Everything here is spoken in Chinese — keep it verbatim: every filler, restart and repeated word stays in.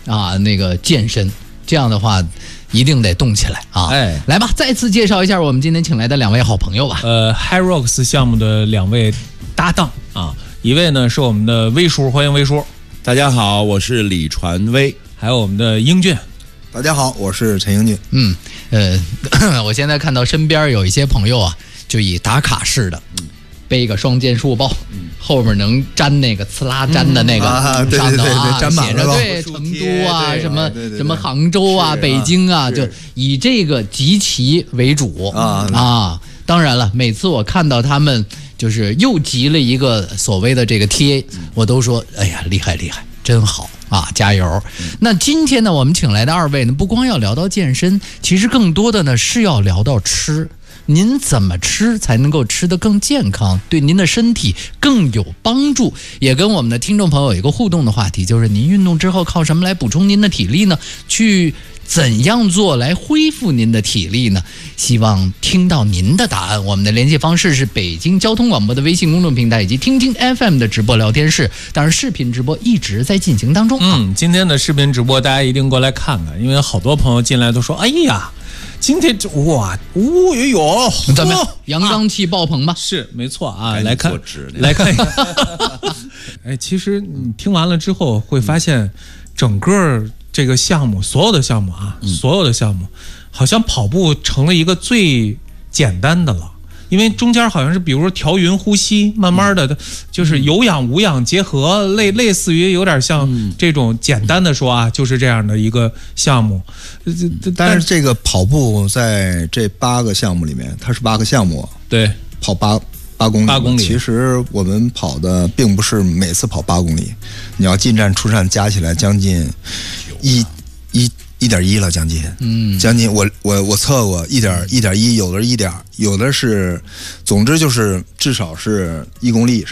啊，那个健身，这样的话一定得动起来啊！ 哎， 来吧，再次介绍一下我们今天请来的两位好朋友吧。 呃 ，HYROX 项目的两位搭档啊，一位呢是我们的威叔，欢迎威叔。 大家好，我是李传威， 还有我们的英俊。 大家好，我是陈英俊。 嗯，呃，我现在看到身边有一些朋友啊，就以打卡式的，嗯、背个双肩书包，嗯、后面能粘那个呲啦粘的那个、嗯啊、 上头啊， 写着对成都啊，什么对对对什么杭州啊、北京啊，就以这个集齐为主啊啊。当然了，每次我看到他们就是又集了一个所谓的这个 T A，、嗯、我都说，哎呀，厉害厉害，真好。啊，加油！嗯、那今天呢，我们请来的二位呢，不光要聊到健身，其实更多的呢是要聊到吃。您怎么吃才能够吃得更健康，对您的身体更有帮助？也跟我们的听众朋友有一个互动的话题，就是您运动之后靠什么来补充您的体力呢？去怎样做来恢复您的体力呢？希望听到您的答案。我们的联系方式是北京交通广播的微信公众平台以及听听 F M 的直播聊天室，当然视频直播一直在进行当中。 嗯，今天的视频直播大家一定过来看看，因为好多朋友进来都说，哎呀，今天这哇，哦哟哟， 怎么样？阳刚气爆棚吧？ 是没错啊，来看来看。哎，其实你听完了之后会发现，整个这个项目，所有的项目啊，嗯、所有的项目，好像跑步成了一个最简单的了。因为中间好像是，比如说调匀呼吸，慢慢的，就是有氧无氧结合，类类似于有点像这种简单的说啊，就是这样的一个项目。 但是这个跑步在这八个项目里面，它是八个项目， 对， 跑八八公里。 八公里。 其实我们跑的并不是每次跑八公里，你要进站出站加起来将近一一。一点一了，将近，嗯，将近我我我测过一点一点一，有的是一点，有的是，总之就是至少是一公里以上。